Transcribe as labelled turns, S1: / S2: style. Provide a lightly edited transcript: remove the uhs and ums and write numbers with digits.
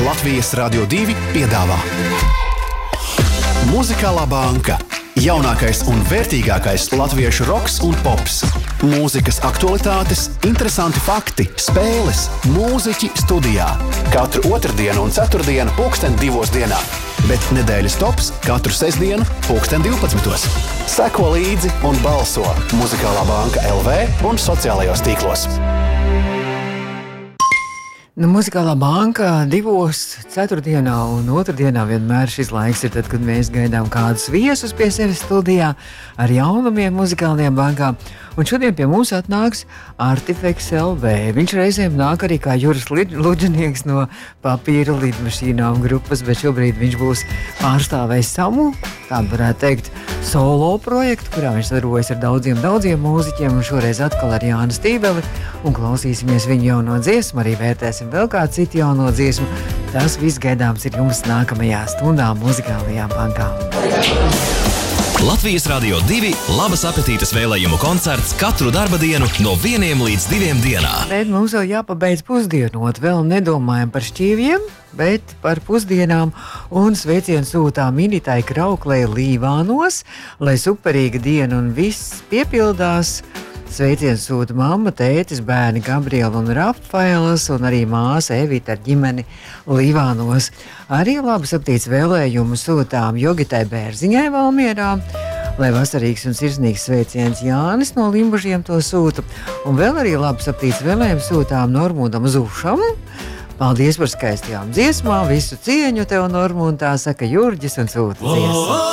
S1: Latvijas Radio 2 piedāvā Muzikālā banka. Jaunākais un vērtīgākais latviešu roks un pops. Mūzikas aktualitātes, interesanti fakti, spēles, mūziķi studijā. Katru otrdienu un ceturtdienu 2:00 bet nedēļas tops katru sestdienu 12:00. Seko līdzi un balso Muzikālā banka LV un sociālajos tīklos.
S2: Muzikālā banka 2:00 ceturtdienā un otrdienā vienmēr šis laiks ir tad, kad mēs gaidām kādus viesus pie sevis studijā ar jaunumiem muzikālajā bankā. Un šodien pie mums atnāks Artifeks LV. Viņš reizēm nāk arī kā Juris Luģenieks no Papīra lidmašīnām grupas, bet šobrīd viņš būs pārstāvējis savu, tā varētu teikt, solo projektu, kurā viņš sadarbojas ar daudziem mūziķiem, un šoreiz atkal ar Jānu Stībeli, un klausīsimies viņu jauno dziesmu, arī vērtēsim vēl kādu citu jauno dziesmu. Tas viss gaidāms ir jums nākamajā stundā Muzikālajā bankā.
S3: Latvijas Radio 2 labas apetītes vēlējumu koncerts katru darba dienu no 1 līdz 2 dienā.
S2: Bet mums vēl jāpabeidz pusdienot, vēl nedomājam par šķīviem, bet par pusdienām, un sveicienu sūtām Initai Krauklei Līvānos, lai superīga diena un viss piepildās. Sveicienu sūta mamma, tētis, bērni Gabriela un Rafaelas, un arī māsa Evita ar ģimeni Līvānos. Arī labas aptīts vēlējumu sūtām Jogitai Bērziņai Valmierā, lai vasarīgs un sirsnīgs sveiciens Jānis no Limbužiem to sūta, un vēl arī labas aptīts vēlējumu sūtām Normundam Zušam. Paldies par skaistajām dziesmām, visu cieņu tev, Normund, tā saka Jurģis un sūta dziesmu.